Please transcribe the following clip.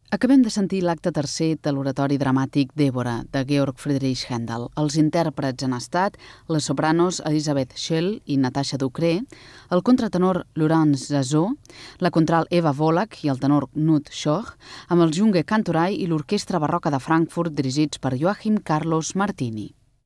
Acabem de sentir l'acte tercer de l'oratori dramàtic Débora, de Georg Friedrich Händel. Els intèrprets han estat les sopranos Elisabeth Schell i Natasha Ducré, el contratenor Laurence Zazot, la contralt Eva Volak i el tenor Knut Schoch, amb el Junge Kantorei i l'Orquestra Barroca de Frankfurt dirigits per Joachim Carlos Martini.